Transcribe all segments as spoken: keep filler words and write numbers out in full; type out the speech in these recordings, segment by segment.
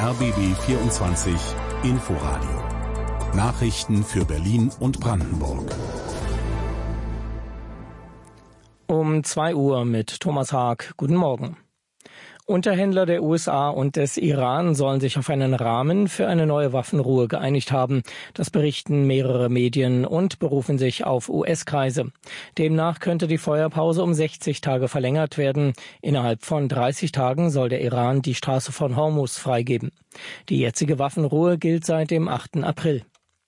R B B vierundzwanzig Inforadio. Nachrichten für Berlin und Brandenburg. Um zwei Uhr mit Thomas Haag. Guten Morgen. Unterhändler der U S A und des Iran sollen sich auf einen Rahmen für eine neue Waffenruhe geeinigt haben. Das berichten mehrere Medien und berufen sich auf U S-Kreise. Demnach könnte die Feuerpause um sechzig Tage verlängert werden. Innerhalb von dreißig Tagen soll der Iran die Straße von Hormuz freigeben. Die jetzige Waffenruhe gilt seit dem achten April.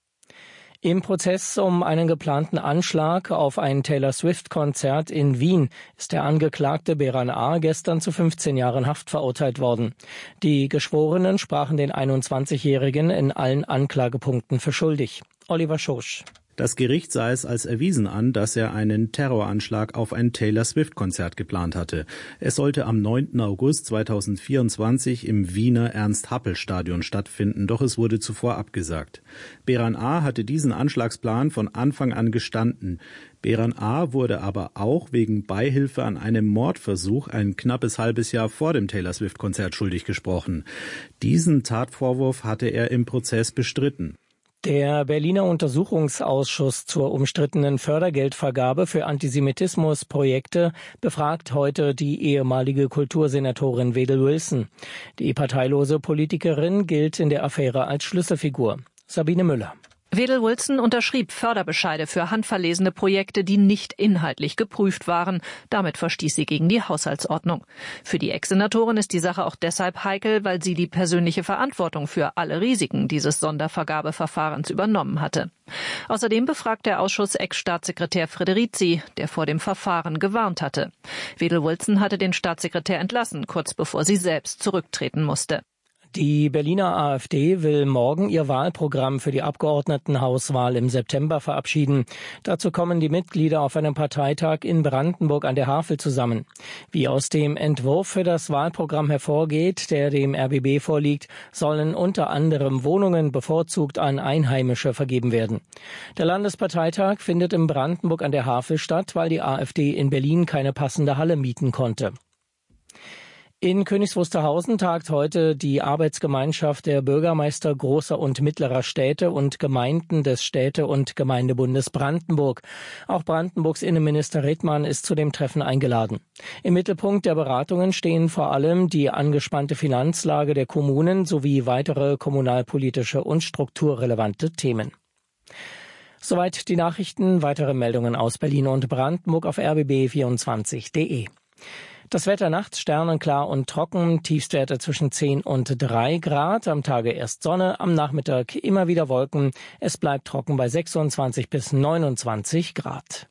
Im Prozess um einen geplanten Anschlag auf ein Taylor-Swift-Konzert in Wien ist der Angeklagte Beran A. gestern zu fünfzehn Jahren Haft verurteilt worden. Die Geschworenen sprachen den einundzwanzigjährigen in allen Anklagepunkten für schuldig. Oliver Schosch. Das Gericht sah es als erwiesen an, dass er einen Terroranschlag auf ein Taylor-Swift-Konzert geplant hatte. Es sollte am neunten August zweitausendvierundzwanzig im Wiener Ernst-Happel-Stadion stattfinden, doch es wurde zuvor abgesagt. Beran A. hatte diesen Anschlagsplan von Anfang an gestanden. Beran A. wurde aber auch wegen Beihilfe an einem Mordversuch ein knappes halbes Jahr vor dem Taylor-Swift-Konzert schuldig gesprochen. Diesen Tatvorwurf hatte er im Prozess bestritten. Der Berliner Untersuchungsausschuss zur umstrittenen Fördergeldvergabe für Antisemitismusprojekte befragt heute die ehemalige Kultursenatorin Wedel Wilson. Die parteilose Politikerin gilt in der Affäre als Schlüsselfigur. Sabine Müller. Wedel Wilson unterschrieb Förderbescheide für handverlesene Projekte, die nicht inhaltlich geprüft waren. Damit verstieß sie gegen die Haushaltsordnung. Für die Ex-Senatorin ist die Sache auch deshalb heikel, weil sie die persönliche Verantwortung für alle Risiken dieses Sondervergabeverfahrens übernommen hatte. Außerdem befragt der Ausschuss Ex-Staatssekretär Frederizi, der vor dem Verfahren gewarnt hatte. Wedel Wilson hatte den Staatssekretär entlassen, kurz bevor sie selbst zurücktreten musste. Die Berliner AfD will morgen ihr Wahlprogramm für die Abgeordnetenhauswahl im September verabschieden. Dazu kommen die Mitglieder auf einem Parteitag in Brandenburg an der Havel zusammen. Wie aus dem Entwurf für das Wahlprogramm hervorgeht, der dem R B B vorliegt, sollen unter anderem Wohnungen bevorzugt an Einheimische vergeben werden. Der Landesparteitag findet in Brandenburg an der Havel statt, weil die AfD in Berlin keine passende Halle mieten konnte. In Königs Wusterhausen tagt heute die Arbeitsgemeinschaft der Bürgermeister großer und mittlerer Städte und Gemeinden des Städte- und Gemeindebundes Brandenburg. Auch Brandenburgs Innenminister Rittmann ist zu dem Treffen eingeladen. Im Mittelpunkt der Beratungen stehen vor allem die angespannte Finanzlage der Kommunen sowie weitere kommunalpolitische und strukturrelevante Themen. Soweit die Nachrichten. Weitere Meldungen aus Berlin und Brandenburg auf r b b vierundzwanzig punkt d e. Das Wetter nachts sternenklar und trocken, Tiefstwerte zwischen zehn und drei Grad, am Tage erst Sonne, am Nachmittag immer wieder Wolken. Es bleibt trocken bei sechsundzwanzig bis neunundzwanzig Grad.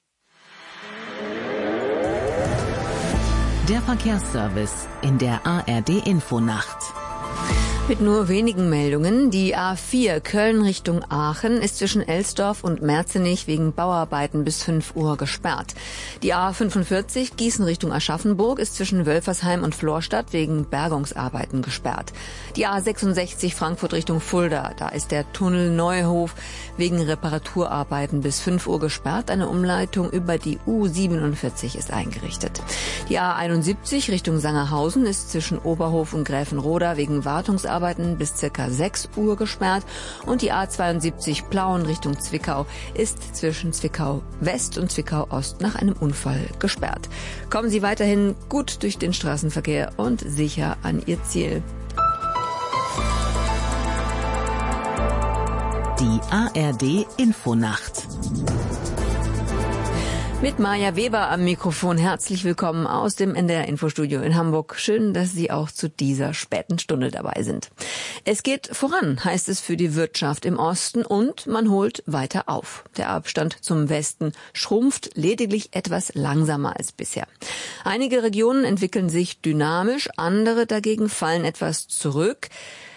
Der Verkehrsservice in der A R D-Infonacht. Mit nur wenigen Meldungen. Die A vier Köln Richtung Aachen ist zwischen Elsdorf und Merzenich wegen Bauarbeiten bis fünf Uhr gesperrt. Die A fünfundvierzig Gießen Richtung Aschaffenburg ist zwischen Wölfersheim und Florstadt wegen Bergungsarbeiten gesperrt. Die A sechsundsechzig Frankfurt Richtung Fulda, da ist der Tunnel Neuhof wegen Reparaturarbeiten bis fünf Uhr gesperrt. Eine Umleitung über die U siebenundvierzig ist eingerichtet. Die A einundsiebzig Richtung Sangerhausen ist zwischen Oberhof und Gräfenroda wegen Wartungsarbeiten bis circa sechs Uhr gesperrt und die A zweiundsiebzig Plauen Richtung Zwickau ist zwischen Zwickau West und Zwickau Ost nach einem Unfall gesperrt. Kommen Sie weiterhin gut durch den Straßenverkehr und sicher an Ihr Ziel. Die A R D-Infonacht. Mit Maja Weber am Mikrofon. Herzlich willkommen aus dem N D R-Infostudio in Hamburg. Schön, dass Sie auch zu dieser späten Stunde dabei sind. Es geht voran, heißt es für die Wirtschaft im Osten, und man holt weiter auf. Der Abstand zum Westen schrumpft lediglich etwas langsamer als bisher. Einige Regionen entwickeln sich dynamisch, andere dagegen fallen etwas zurück.